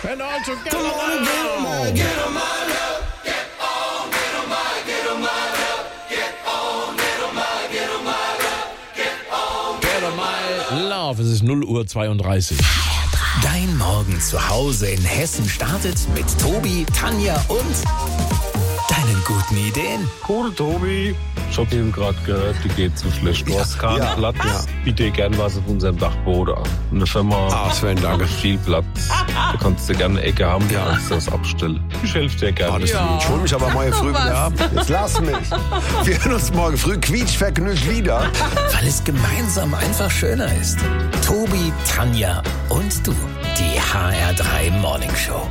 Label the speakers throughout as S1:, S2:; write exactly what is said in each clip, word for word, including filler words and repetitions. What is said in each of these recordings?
S1: And all together now. Love, es ist null Uhr zweiunddreißig.
S2: Dein Morgen zu Hause in Hessen startet mit Tobi, Tanja und deinen guten Ideen.
S3: Cool, Tobi. Ich hab eben gerade gehört, die geht zu schlecht. Du hast keinen
S4: ja,
S3: Platz.
S4: ja.
S3: Biet dir gern was auf unserem Dachboden an. Eine Firma.
S4: Ah, Sven, danke.
S3: Viel Platz. Da kannst du gerne eine Ecke haben, ja. Kannst du das abstellen. Ich helfe dir gerne.
S4: Alles ja. Ich hol mich aber morgen früh wieder ab. Jetzt lass mich. Wir hören uns morgen früh quietschvergnügt wieder.
S2: Weil es gemeinsam einfach schöner ist. Tobi, Tanja und du. Die H R drei Morning Show.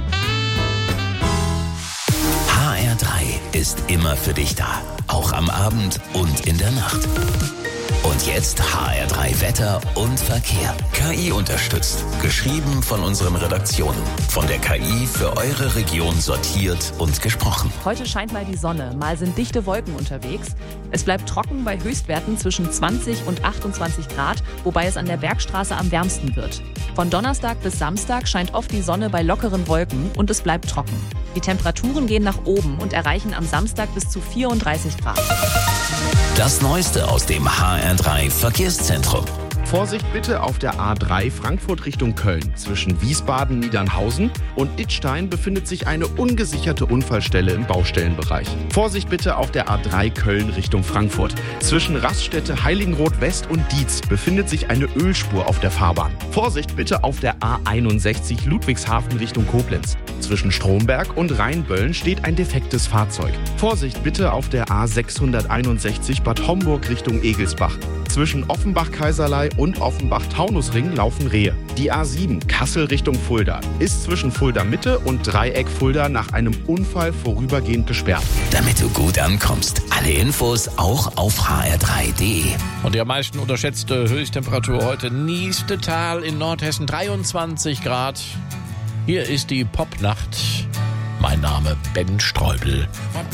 S2: H R drei ist immer für dich da. Auch am Abend und in der Nacht. Und jetzt H R drei Wetter und Verkehr. K I unterstützt. Geschrieben von unseren Redaktionen. Von der K I für eure Region sortiert und gesprochen.
S5: Heute scheint mal die Sonne, mal sind dichte Wolken unterwegs. Es bleibt trocken bei Höchstwerten zwischen zwanzig und achtundzwanzig Grad, wobei es an der Bergstraße am wärmsten wird. Von Donnerstag bis Samstag scheint oft die Sonne bei lockeren Wolken und es bleibt trocken. Die Temperaturen gehen nach oben und erreichen am Samstag bis zu vierunddreißig Grad.
S2: Das Neueste aus dem H R drei Verkehrszentrum.
S6: Vorsicht bitte auf der A drei Frankfurt Richtung Köln. Zwischen Wiesbaden, Niedernhausen und Idstein befindet sich eine ungesicherte Unfallstelle im Baustellenbereich. Vorsicht bitte auf der A drei Köln Richtung Frankfurt. Zwischen Raststätte Heiligenroth West und Dietz befindet sich eine Ölspur auf der Fahrbahn. Vorsicht bitte auf der A einundsechzig Ludwigshafen Richtung Koblenz. Zwischen Stromberg und Rheinböllen steht ein defektes Fahrzeug. Vorsicht bitte auf der A sechshunderteinundsechzig Bad Homburg Richtung Egelsbach. Zwischen Offenbach-Kaiserlei und Offenbach-Taunusring laufen Rehe. Die A sieben Kassel Richtung Fulda ist zwischen Fulda Mitte und Dreieck Fulda nach einem Unfall vorübergehend gesperrt.
S2: Damit du gut ankommst. Alle Infos auch auf h r drei punkt d e.
S1: Und die am meisten unterschätzte Höchsttemperatur heute Niestetal in Nordhessen, dreiundzwanzig Grad. Hier ist die Popnacht. Mein Name Ben Streubel.